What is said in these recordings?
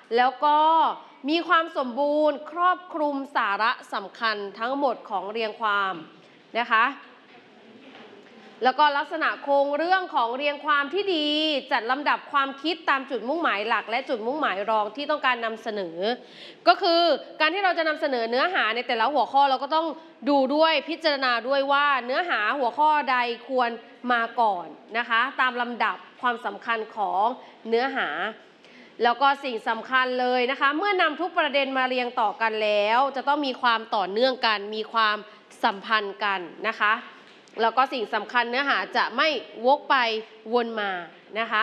แล้วก็มีความสมบูรณ์ครอบคลุมสาระสำคัญทั้งหมดของเรียงความนะคะแล้วก็ลักษณะโครงเรื่องของเรียงความที่ดีจัดลำดับความคิดตามจุดมุ่งหมายหลักและจุดมุ่งหมายรองที่ต้องการนำเสนอก็คือการที่เราจะนำเสนอเนื้อหาในแต่ละหัวข้อเราก็ต้องดูด้วยพิจารณาด้วยว่าเนื้อหาหัวข้อใดควรมาก่อนนะคะตามลำดับความสำคัญของเนื้อหาแล้วก็สิ่งสำคัญเลยนะคะเมื่อนำทุกประเด็นมาเรียงต่อกันแล้วจะต้องมีความต่อเนื่องกันมีความสัมพันธ์กันนะคะแล้วก็สิ่งสำคัญเนื้อหาจะไม่วกไปวนมานะคะ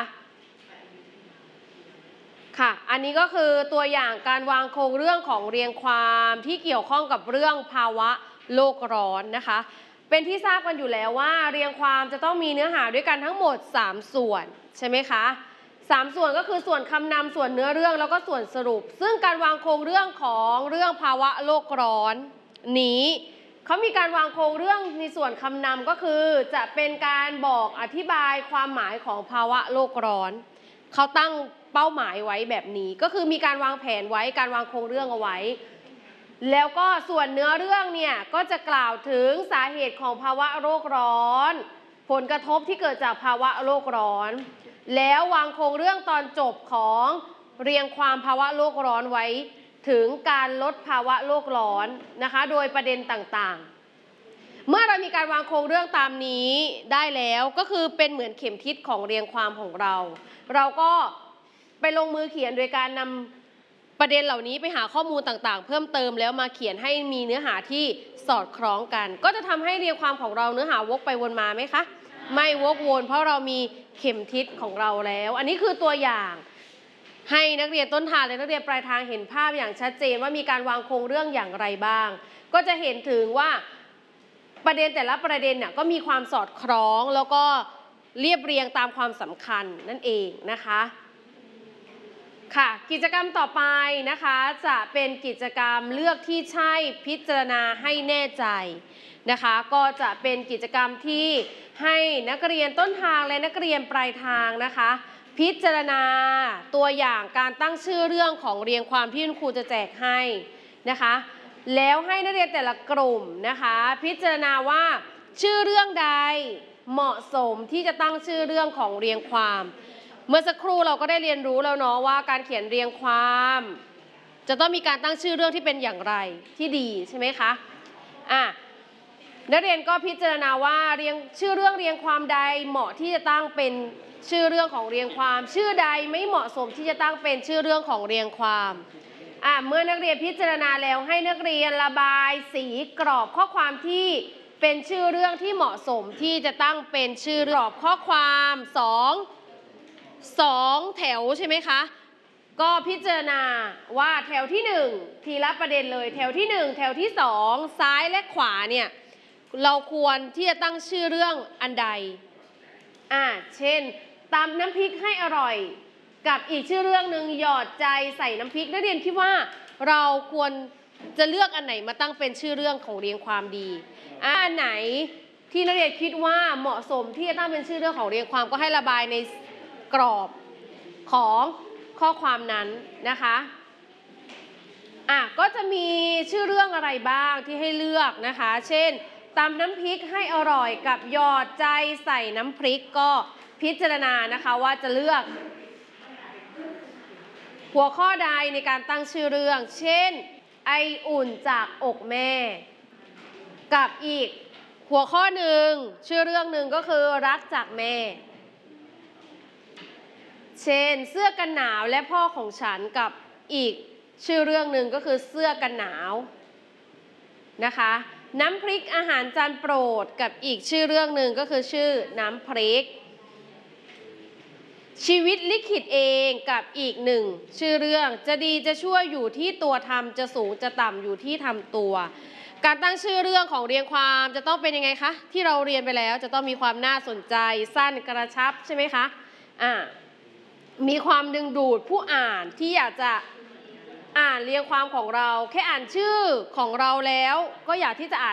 ค่ะอันนี้ก็คือตัวอย่างการวางโครงเรื่องของเรียงความที่เกี่ยวข้องกับเรื่องภาวะโลกร้อนนะคะเป็นที่ทราบกันอยู่แล้วว่าเรียงความจะต้องมีเนื้อหาด้วยกันทั้งหมด3ส่วนใช่ไหมคะ3ส่วนก็คือส่วนคำนำส่วนเนื้อเรื่องแล้วก็ส่วนสรุปซึ่งการวางโครงเรื่องของเรื่องภาวะโลกร้อนนี้เขามีการวางโครงเรื่องในส่วนคำนำก็คือจะเป็นการบอกอธิบายความหมายของภาวะโลกร้อนเขาตั้งเป้าหมายไว้แบบนี้ก็คือมีการวางแผนไว้การวางโครงเรื่องเอาไว้แล้วก็ส่วนเนื้อเรื่องเนี่ยก็จะกล่าวถึงสาเหตุของภาวะโลกร้อนผลกระทบที่เกิดจากภาวะโลกร้อนแล้ววางโครงเรื่องตอนจบของเรียงความภาวะโลกร้อนไว้ถึงการลดภาวะโลกร้อนนะคะโดยประเด็นต่างๆเมื่อเรามีการวางโครงเรื่องตามนี้ได้แล้วก็คือเป็นเหมือนเข็มทิศของเรียงความของเราเราก็ไปลงมือเขียนโดยการนำประเด็นเหล่านี้ไปหาข้อมูลต่างๆเพิ่มเติมแล้วมาเขียนให้มีเนื้อหาที่สอดคล้องกันก็จะทำให้เรียงความของเราเนื้อหาวกไปวนมาไหมคะไม่วกวนเพราะเรามีเข็มทิศของเราแล้วอันนี้คือตัวอย่างให้นักเรียนต้นทางและนักเรียนปลายทางเห็นภาพอย่างชัดเจนว่ามีการวางโครงเรื่องอย่างไรบ้างก็จะเห็นถึงว่าประเด็นแต่ละประเด็นเนี่ยก็มีความสอดคล้องแล้วก็เรียบเรียงตามความสำคัญนั่นเองนะคะค่ะกิจกรรมต่อไปนะคะจะเป็นกิจกรรมเลือกที่ใช่พิจารณาให้แน่ใจนะคะก็จะเป็นกิจกรรมที่ให้นักเรียนต้นทางและนักเรียนปลายทางนะคะพิจารณาตัวอย่างการตั้งชื่อเรื่องของเรียงความที่คุณครูจะแจกให้นะคะแล้วให้นักเรียนแต่ละกลุ่มนะคะพิจารณาว่าชื่อเรื่องใดเหมาะสมที่จะตั้งชื่อเรื่องของเรียงความเมื่อสักครู่เราก็ได้เรียนรู้แล้วเนาะว่าการเขียนเรียงความจะต้องมีการตั้งชื่อเรื่องที่เป็นอย่างไรที่ดีใช่ไหมคะนักเรียนก็พิจารณาว่าชื่อเรื่องเรียงความใดเหมาะที่จะตั้งเป็นชื่อเรื่องของเรียงความชื่อใดไม่เหมาะสมที่จะตั้งเป็นชื่อเรื่องของเรียงความเมื่อนักเรียนพิจารณาแล้วให้นักเรียนระบายสีกรอบข้อความที่เป็นชื่อเรื่องที่เหมาะสมที่จะตั้งเป็นชื่อกรอบข้อความ2แถวใช่ไหมคะก็พิจารณาว่าแถวที่1ทีละประเด็นเลยแถวที่1แถวที่2ซ้ายและขวาเนี่ยเราควรที่จะตั้งชื่อเรื่องอันใดเช่นตำน้ำพริกให้อร่อยกับอีกชื่อเรื่องหนึ่งหยอดใจใส่น้ำพริกนักเรียนคิดว่าเราควรจะเลือกอันไหนมาตั้งเป็นชื่อเรื่องของเรียงความดีอันไหนที่นักเรียนคิดว่าเหมาะสมที่จะตั้งเป็นชื่อเรื่องของเรียงความก็ให้ระบายในกรอบของข้อความนั้นนะคะก็จะมีชื่อเรื่องอะไรบ้างที่ให้เลือกนะคะเช่นตำน้ำพริกให้อร่อยกับหยอดใจใส่น้ำพริกก็พิจารณานะคะว่าจะเลือกหัวข้อใดในการตั้งชื่อเรื่องเช่นไออุ่นจากอกแม่กับอีกหัวข้อหนึ่งชื่อเรื่องหนึ่งก็คือรักจากแม่เช่นเสื้อกันหนาวและพ่อของฉันกับอีกชื่อเรื่องหนึ่งก็คือเสื้อกันหนาวนะคะน้ำพริกอาหารจานโปรดกับอีกชื่อเรื่องหนึ่งก็คือชื่อน้ำพริกชีวิตลิขิตเองกับอีกหนึ่งชื่อเรื่องจะดีจะชั่วอยู่ที่ตัวทำจะสูงจะต่ำอยู่ที่ทำตัวการตั้งชื่อเรื่องของเรียงความจะต้องเป็นยังไงคะที่เราเรียนไปแล้วจะต้องมีความน่าสนใจสั้นกระชับใช่ไหมคะมีความดึงดูดผู้อ่านที่อยากจะอ่านเรียงความของเราแค่อ่านชื่อของเราแล้วก็อยากที่จะอ่าน